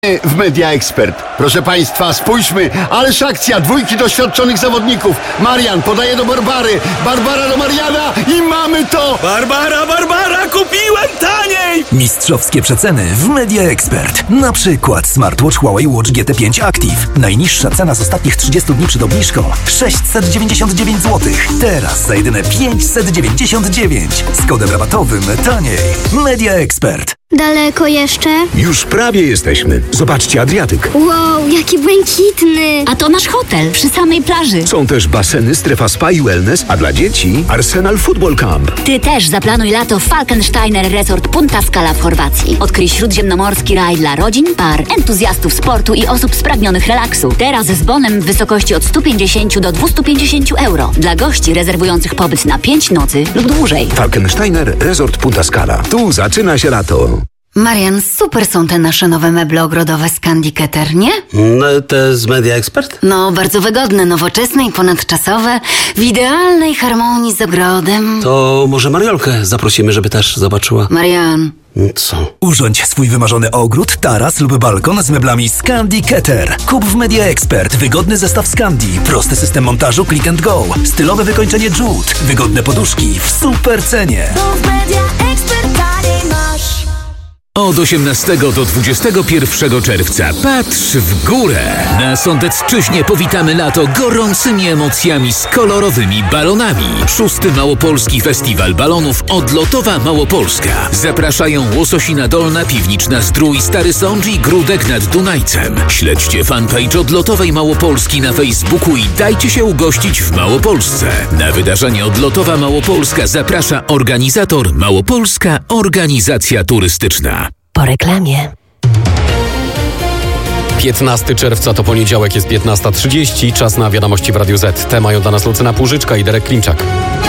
W Media Expert. Proszę Państwa, spójrzmy, ależ akcja, dwójki doświadczonych zawodników. Marian podaje do Barbary, Barbara do Mariana i mamy to! Barbara, kupiłem taniej! Mistrzowskie przeceny w Media Expert. Na przykład smartwatch Huawei Watch GT5 Active. Najniższa cena z ostatnich 30 dni przed obniżką 699 zł. Teraz za jedyne 599. Z kodem rabatowym taniej. Media Expert. Daleko jeszcze? Już prawie jesteśmy. Zobaczcie Adriatyk. Wow, jaki błękitny! A to nasz hotel przy samej plaży. Są też baseny, strefa spa i wellness, a dla dzieci Arsenal Football Camp. Ty też zaplanuj lato w Falkensteiner Resort Punta Scala w Chorwacji. Odkryj śródziemnomorski raj dla rodzin, par, entuzjastów sportu i osób spragnionych relaksu. Teraz z bonem w wysokości od 150 do 250 euro. Dla gości rezerwujących pobyt na 5 nocy lub dłużej. Falkensteiner Resort Punta Scala. Tu zaczyna się lato. Marian, super są te nasze nowe meble ogrodowe z Candy Keter, nie? No, te z Media Expert? No, bardzo wygodne, nowoczesne i ponadczasowe, w idealnej harmonii z ogrodem. To może Mariolkę zaprosimy, żeby też zobaczyła. Marian. Co? Urządź swój wymarzony ogród, taras lub balkon z meblami z Candy Keter. Kup w Media Expert wygodny zestaw z Candy, prosty system montażu click and go, stylowe wykończenie jute, wygodne poduszki w super cenie. Od 18 do 21 czerwca patrz w górę. Na Sądecczyźnie powitamy lato gorącymi emocjami z kolorowymi balonami. 6. Małopolski Festiwal Balonów Odlotowa Małopolska. Zapraszają Łososina Dolna, Piwniczna Zdrój, Stary Sącz i Gródek nad Dunajcem. Śledźcie fanpage Odlotowej Małopolski na Facebooku i dajcie się ugościć w Małopolsce. Na wydarzenie Odlotowa Małopolska zaprasza organizator Małopolska Organizacja Turystyczna. Po reklamie. 15 czerwca to poniedziałek, jest 15:30. Czas na wiadomości w Radiu Z. Te mają dla nas Lucyna Płużyczka i Derek Klimczak.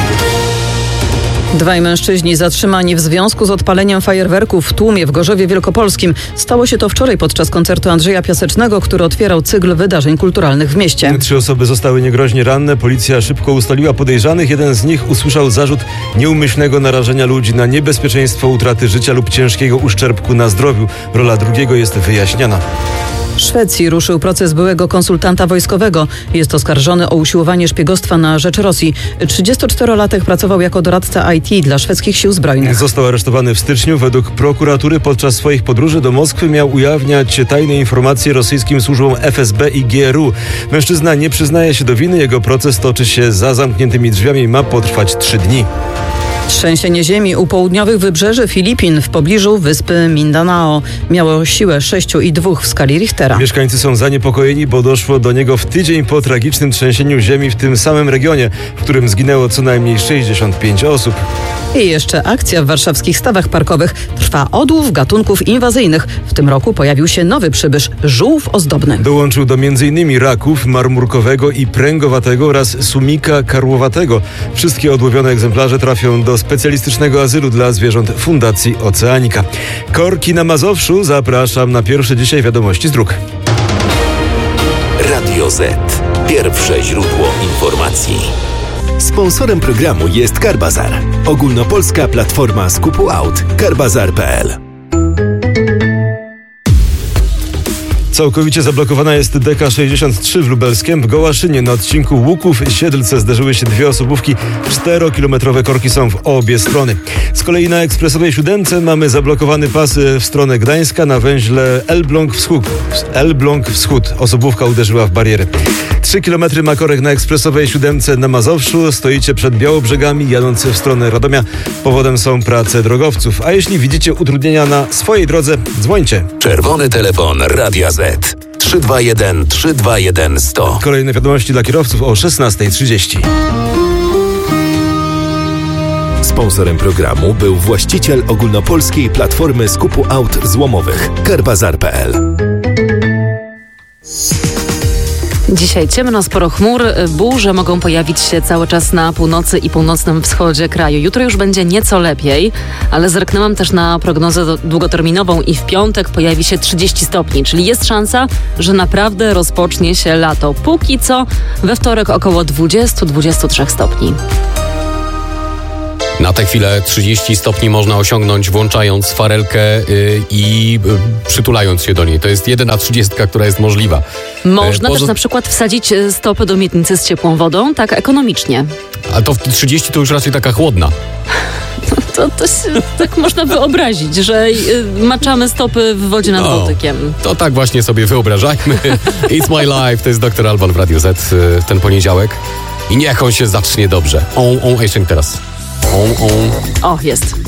Dwaj mężczyźni zatrzymani w związku z odpaleniem fajerwerków w Tłumie w Gorzowie Wielkopolskim. Stało się to wczoraj podczas koncertu Andrzeja Piasecznego, który otwierał cykl wydarzeń kulturalnych w mieście. 3 osoby zostały niegroźnie ranne. Policja szybko ustaliła podejrzanych. Jeden z nich usłyszał zarzut nieumyślnego narażenia ludzi na niebezpieczeństwo utraty życia lub ciężkiego uszczerbku na zdrowiu. Rola drugiego jest wyjaśniana. W Szwecji ruszył proces byłego konsultanta wojskowego. Jest oskarżony o usiłowanie szpiegostwa na rzecz Rosji. 34-latek pracował jako doradca IT dla szwedzkich sił zbrojnych. Został aresztowany w styczniu. Według prokuratury podczas swoich podróży do Moskwy miał ujawniać tajne informacje rosyjskim służbom FSB i GRU. Mężczyzna nie przyznaje się do winy. Jego proces toczy się za zamkniętymi drzwiami i ma potrwać 3 dni. Trzęsienie ziemi u południowych wybrzeży Filipin w pobliżu wyspy Mindanao miało siłę 6,2 w skali Richtera. Mieszkańcy są zaniepokojeni, bo doszło do niego w tydzień po tragicznym trzęsieniu ziemi w tym samym regionie, w którym zginęło co najmniej 65 osób. I jeszcze akcja w warszawskich stawach parkowych. Trwa odłów gatunków inwazyjnych. W tym roku pojawił się nowy przybysz – żółw ozdobny. Dołączył do m.in. raków marmurkowego i pręgowatego oraz sumika karłowatego. Wszystkie odłowione egzemplarze trafią do specjalistycznego azylu dla zwierząt Fundacji Oceanika. Korki na Mazowszu. Zapraszam na pierwsze dzisiaj wiadomości z dróg. Radio Z. Pierwsze źródło informacji. Sponsorem programu jest Carbazar. Ogólnopolska platforma skupu aut. Carbazar.pl. Całkowicie zablokowana jest DK63 w Lubelskiem. W Gołaszynie na odcinku Łuków-Siedlce zderzyły się 2 osobówki. 4-kilometrowe korki są w obie strony. Z kolei na ekspresowej 7 mamy zablokowany pas w stronę Gdańska na węźle Elbląg Wschód. Osobówka uderzyła w barierę. 3 km ma korek na ekspresowej 7 na Mazowszu. Stoicie przed Białobrzegami jadąc w stronę Radomia. Powodem są prace drogowców. A jeśli widzicie utrudnienia na swojej drodze, dzwońcie. Czerwony telefon Radia Z. 321 321 100. Kolejne wiadomości dla kierowców o 16:30. Sponsorem programu był właściciel ogólnopolskiej platformy skupu aut złomowych Carbazar.pl. Dzisiaj ciemno, sporo chmur, burze mogą pojawić się cały czas na północy i północnym wschodzie kraju. Jutro już będzie nieco lepiej, ale zerknęłam też na prognozę długoterminową i w piątek pojawi się 30 stopni, czyli jest szansa, że naprawdę rozpocznie się lato. Póki co we wtorek około 20-23 stopni. Na tę chwilę 30 stopni można osiągnąć, włączając farelkę i przytulając się do niej. To jest jedyna 30, która jest możliwa. Można też na przykład wsadzić stopy do miednicy z ciepłą wodą, tak ekonomicznie. A to 30 to już raczej taka chłodna. To tak można wyobrazić, że maczamy stopy w wodzie nad Bałtykiem. To tak właśnie sobie wyobrażajmy. It's My Life, to jest Dr. Alban w Radiu Z w ten poniedziałek. I niech on się zacznie dobrze. Jeszcze teraz. O, jest.